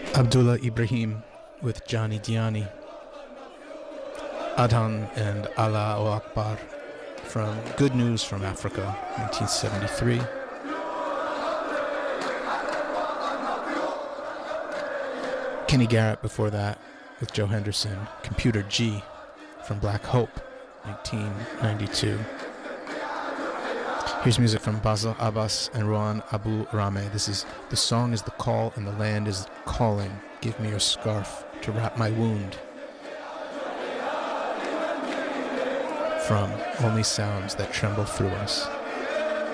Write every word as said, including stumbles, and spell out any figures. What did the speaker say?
Abdullah Ibrahim with Johnny Diani. Adhan and Allahu Akbar from Good News from Africa, nineteen seventy-three. Kenny Garrett before that with Joe Henderson. Computer G from Black Hope, nineteen ninety-two. Here's music from Basil Abbas and Rohan Abu Rame. This is The Song is the Call and the Land is Calling. Give me your scarf to wrap my wound. From Only Sounds That Tremble Through Us.